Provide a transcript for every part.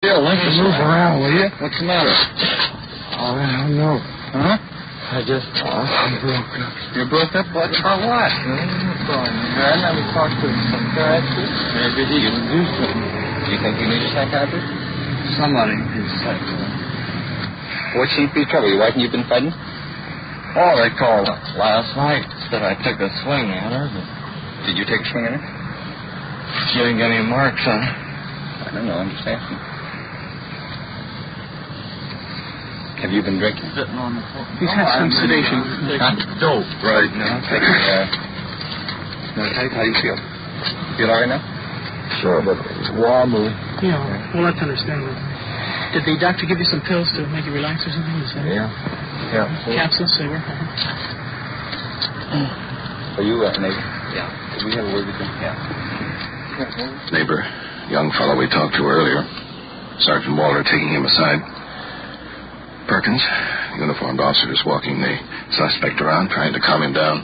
Bill, let me move around, will you? What's the matter? I don't know. Huh? I just broke up. You broke up? What? About what? I never talked to some therapist. Maybe he can do something. Do you think you need a psychiatrist? Somebody needs a psychiatrist. What seems to be the trouble? Your wife and you've been fighting? Oh, they called last night. Said I took a swing at her, but Did you take a swing at her? she didn't get any marks on her. I don't know. I'm just asking. Have you been drinking? Sitting on the floor. He's had some sedation. Dope. Right. No, take how do you feel? Feel all right now? Sure, but it's wobbly. Yeah, well, that's understandable. Did the doctor give you some pills to make you relax or something? Is that capsules, they were? Are you neighbor? Yeah. Did we have a word with you? Yeah. Neighbor, young fellow we talked to earlier. Sergeant Waller taking him aside. Perkins, uniformed officer, is walking the suspect around, trying to calm him down.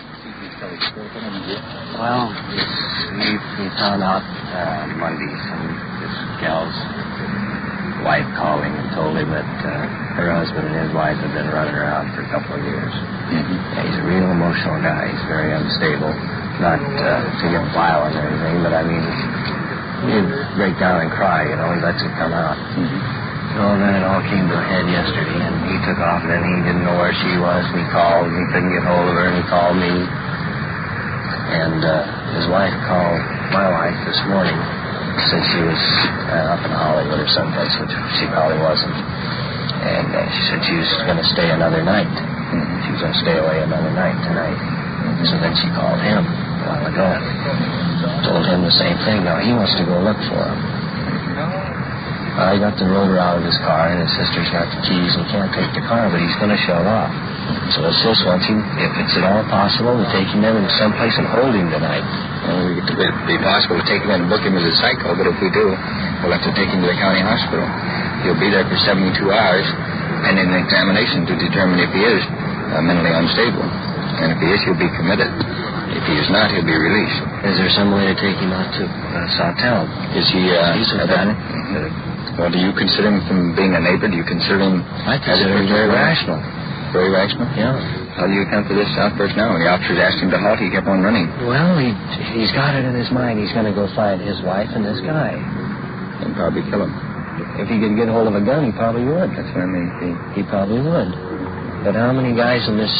Well, we found out Monday some this gal's wife called him and told him that her husband and his wife had been running around for a couple of years. Mm-hmm. He's a real emotional guy. He's very unstable. Not to get violent or anything, but I mean, he'd break down and cry, you know. He lets it come out. Mm-hmm. So then it all came to a head yesterday, and he took off, and then he didn't know where she was, and he called, and he couldn't get hold of her, and he called me. And his wife called my wife this morning, since she was up in Hollywood or someplace, which she probably wasn't. And she said she was going to stay another night. She was going to stay away another night tonight. So then she called him a while ago. Told him the same thing. Now he wants to go look for him. He got the roller out of his car, and his sister's got the keys, and he can't take the car, but he's going to show off. So his sister wants him, if it's at all possible, to take him in someplace and hold him tonight. Well, it'd be possible to take him in and book him as a psycho, but if we do, we'll have to take him to the county hospital. He'll be there for 72 hours, pending an examination to determine if he is mentally unstable. And if he is, he'll be committed. If he is not, he'll be released. Is there some way to take him out to Sawtell? Is he... He's a fan. Well, do you consider him, from being a neighbor, do you consider him... I consider him very rational. Very rational? Yeah. How do you account for this outburst now? When the officers asked him to halt, he kept on running. Well, he's got it in his mind. He's going to go find his wife and this guy. And probably kill him. If he could get hold of a gun, he probably would. That's what I mean. He probably would. But how many guys in this...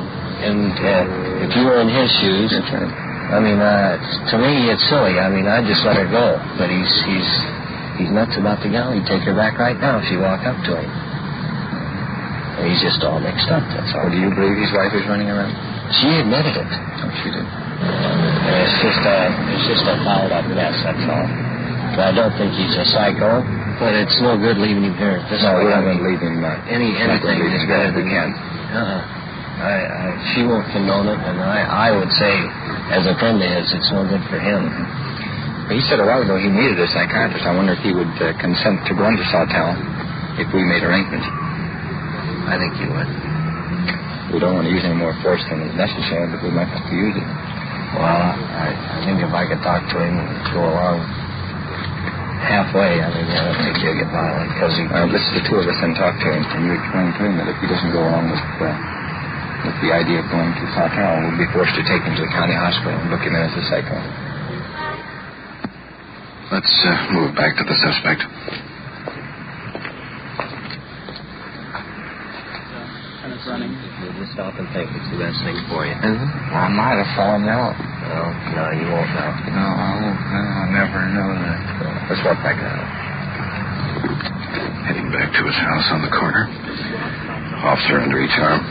if you were in his shoes... That's right. I mean, to me, it's silly. I mean, I'd just let her go. But he's nuts about the gal. He'd take her back right now if she walked up to him. And he's just all mixed up, that's all. Do you believe his wife is running around? She admitted it. Oh, she did. And it's just a fouled up mess, that's all. But I don't think he's a psycho, but it's no good leaving him here. No, we're not going to leave him. Anything is better than can. She won't condone it, and I would say, as a friend of his, it's no good for him. He said a while ago he needed a psychiatrist. I wonder if he would consent to going to Sawtell if we made arrangements. I think he would. We don't want to use any more force than is necessary, but we might have to use it. Well, I think if I could talk to him and go along halfway, I mean, I don't think he'll get violent, because let's the two of us and talk to him, and you explain to him that if he doesn't go along with the idea of going to Sawtell, we'll be forced to take him to the county hospital and book him in as a psycho. Let's move back to the suspect. And it's running. You just stop and think it's the best thing for you. I might have fallen out. No, you won't now. No, I won't. I'll never know that. Let's walk back now. Heading back to his house on the corner. Officer under each arm.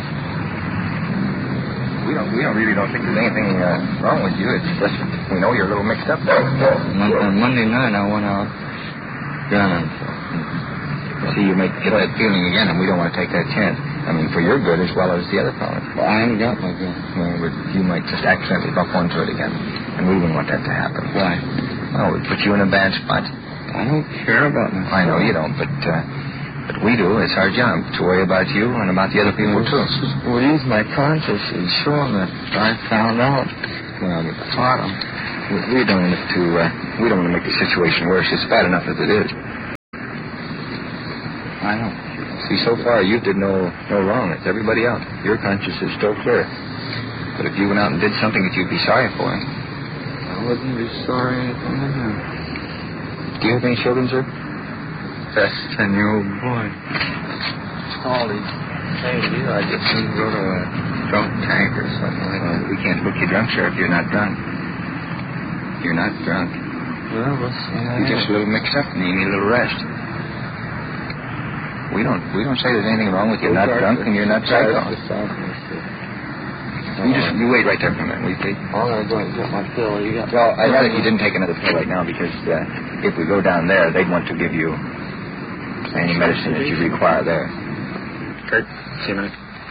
We really don't think there's anything wrong with you. It's just we know you're a little mixed up there. On Monday night, I went out gunning. See, you may get that feeling again, and we don't want to take that chance. I mean, for your good as well as the other fellow. Well, I ain't got my gun. Well, but you might just accidentally bump onto it again, and we wouldn't want that to happen. Why? Well, it would put you in a bad spot. I don't care about myself. I know you don't, but we do. It's our job to worry about you and about the other people, too. Well, use my conscience and show them that I found out. Well, Caught them. we don't want to make the situation worse. It's bad enough as it is. I know. See, so far you did no wrong. It's everybody else. Your conscience is still clear. But if you went out and did something that you'd be sorry for... I wouldn't be sorry anything I have. Do you have any children, sir? That's a 10-year-old boy. All he's saying to you, I just need to go to a drunk tank or something like that. We can't book you drunk, sir, if you're not drunk. You're not drunk. Well, let's see. You're just a little mixed up and you need a little rest. We don't say there's anything wrong with you not drunk and you're not psycho. You wait right there for a minute, will you, please? All right, go ahead and get my pill. Well, I'd rather you didn't take another pill right now because if we go down there, they'd want to give you any medicine that you require there. Kurt, see a minute.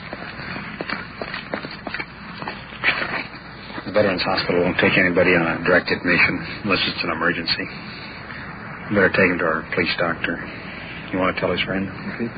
The Veterans Hospital won't take anybody on a direct admission unless it's an emergency. You better take him to our police doctor. You want to tell his friend?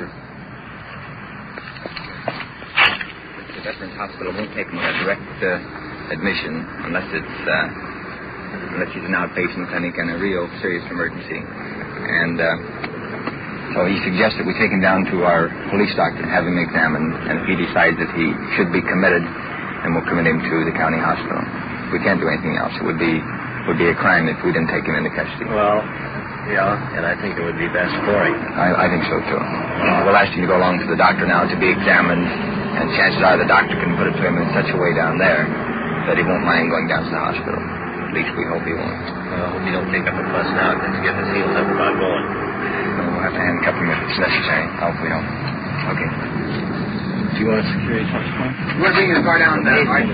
The Veterans Hospital won't take him on a direct admission unless he's an outpatient clinic and a real serious emergency. And so he suggests that we take him down to our police doctor and have him examined. And if he decides that he should be committed, then we'll commit him to the county hospital. We can't do anything else. It would be a crime if we didn't take him into custody. Well, yeah, and I think it would be best for him. I think so, too. We'll ask you to go along to the doctor now to be examined, and chances are the doctor can put it to him in such a way down there that he won't mind going down to the hospital. At least we hope he won't. Well, I hope you don't take up a fuss now. Let's get the seals up about going. We'll have to handcuff him if it's necessary. I hope we don't. Okay. Do you want a security touch point? We're taking the car down there, right?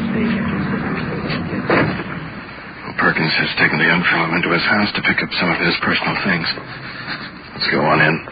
Perkins has taken the young fellow into his house to pick up some of his personal things. Let's go on in.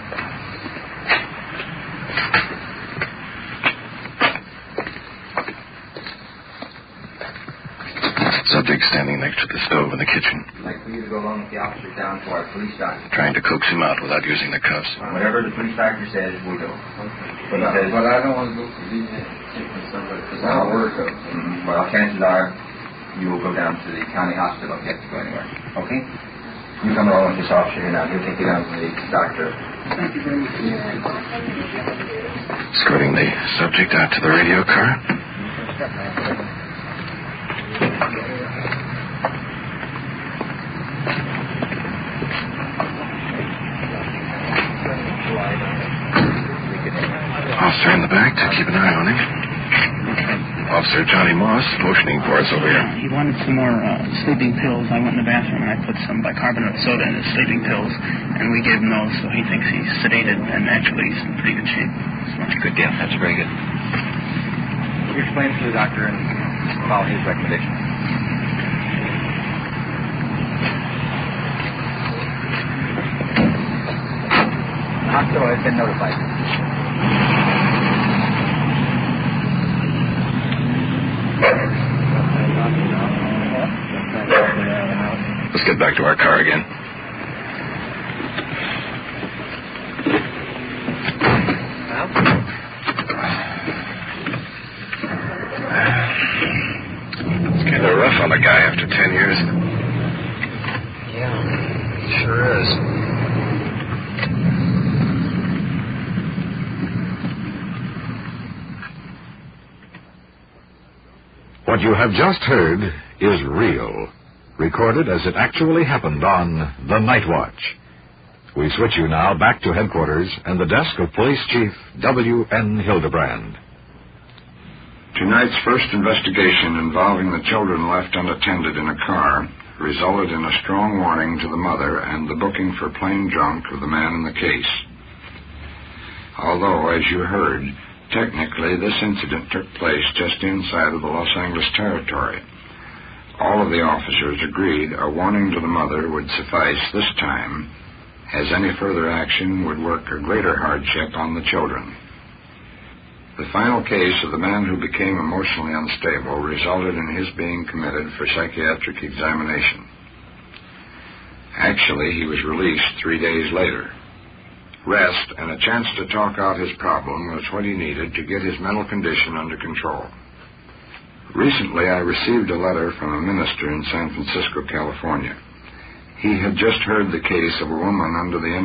Subject standing next to the stove in the kitchen. I'd like for you to go along with the officer down to our police doctor. Trying to coax him out without using the cuffs. Whatever the police doctor says, we'll do. But I don't want to go for these somebody because I'll work up. Well, chances are you will go down to the county hospital if you have to go anywhere. Okay? You come along with this officer here now. He'll take you down to the doctor. Thank you very much. Escorting the subject out to the radio car. Officer in the back to keep an eye on him. Officer Johnny Moss motioning for us over here. He wanted some more sleeping pills. I went in the bathroom and I put some bicarbonate soda in his sleeping pills, and we gave him those, so he thinks he's sedated and actually he's in pretty good shape. So. Good deal. That's very good. You explain to the doctor and follow his recommendation. The hospital has been notified. Let's get back to our car again. It's kind of rough on the guy after 10 years. Yeah, sure is. What you have just heard is real, recorded as it actually happened on The Night Watch. We switch you now back to headquarters and the desk of Police Chief W.N. Hildebrand. Tonight's first investigation involving the children left unattended in a car resulted in a strong warning to the mother and the booking for plain drunk of the man in the case. Although, as you heard, technically this incident took place just inside of the Los Angeles territory. All of the officers agreed a warning to the mother would suffice this time, as any further action would work a greater hardship on the children. The final case of the man who became emotionally unstable resulted in his being committed for psychiatric examination. Actually, he was released 3 days later. Rest and a chance to talk out his problem was what he needed to get his mental condition under control. Recently, I received a letter from a minister in San Francisco, California. He had just heard the case of a woman under the influence of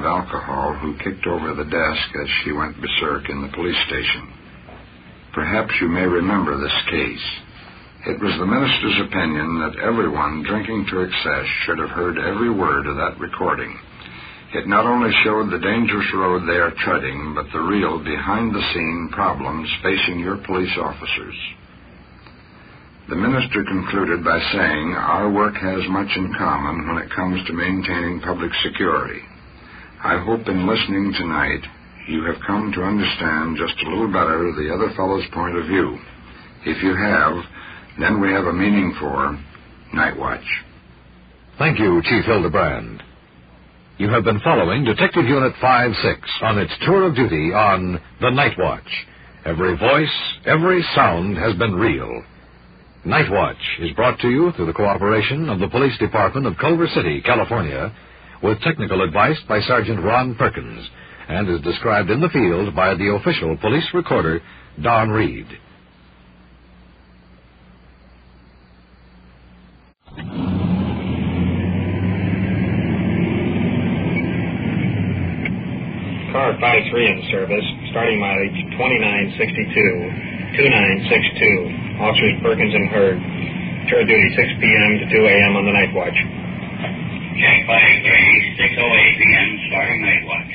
of alcohol who kicked over the desk as she went berserk in the police station. Perhaps you may remember this case. It was the minister's opinion that everyone drinking to excess should have heard every word of that recording. It not only showed the dangerous road they are treading, but the real behind-the-scene problems facing your police officers. The minister concluded by saying, our work has much in common when it comes to maintaining public security. I hope in listening tonight, you have come to understand just a little better the other fellow's point of view. If you have, then we have a meaning for Night Watch. Thank you, Chief Hildebrand. You have been following Detective Unit 5-6 on its tour of duty on the Night Watch. Every voice, every sound has been real. Night Watch is brought to you through the cooperation of the Police Department of Culver City, California, with technical advice by Sergeant Ron Perkins, and is described in the field by the official police recorder, Don Reed. Car 53 in service, starting mileage 2962, 2962. Officers Perkins and Hurd. Tour duty 6 p.m. to 2 a.m. on the Night Watch. Check 53, 6:08 p.m. starting Night Watch.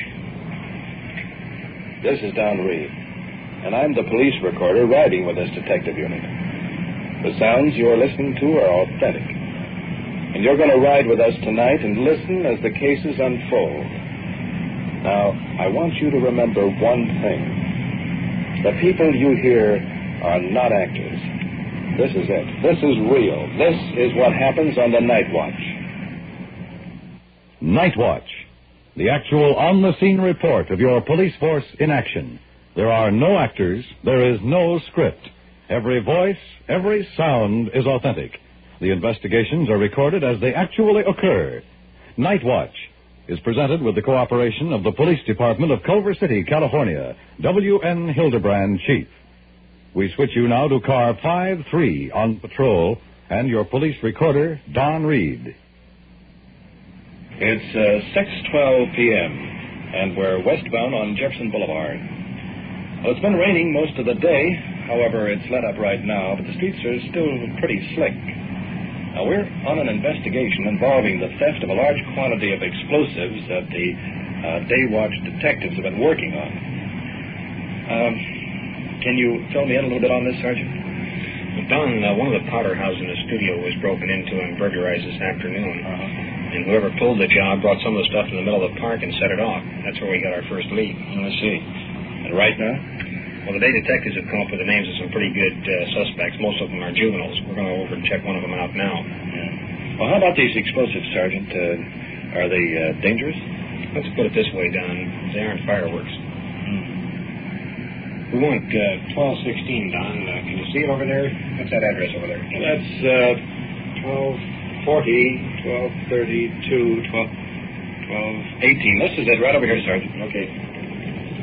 This is Don Reed, and I'm the police recorder riding with this detective unit. The sounds you're listening to are authentic, and you're going to ride with us tonight and listen as the cases unfold. Now, I want you to remember one thing. The people you hear are not actors. This is it. This is real. This is what happens on the Night Watch. Night Watch, the actual on-the-scene report of your police force in action. There are no actors. There is no script. Every voice, every sound is authentic. The investigations are recorded as they actually occur. Night Watch is presented with the cooperation of the Police Department of Culver City, California. W.N. Hildebrand, Chief. We switch you now to car 53 on patrol and your police recorder, Don Reed. It's 6:12 p.m., and we're westbound on Jefferson Boulevard. Well, it's been raining most of the day. However, it's let up right now, but the streets are still pretty slick. Now, we're on an investigation involving the theft of a large quantity of explosives that the Day Watch detectives have been working on. Can you fill me in a little bit on this, Sergeant? Don, one of the powder houses in the studio was broken into and burglarized this afternoon. And whoever pulled the job brought some of the stuff in the middle of the park and set it off. That's where we got our first lead. I see. And right now? Well, the day detectives have come up with the names of some pretty good suspects. Most of them are juveniles. We're going to go over and check one of them out now. Yeah. Well, how about these explosives, Sergeant? Are they dangerous? Let's put it this way, Don. They aren't fireworks. We want 1216, Don. Can you see it over there? What's that address over there? That's 1240, 1232, 1218. This is it right over here, Sergeant. Okay.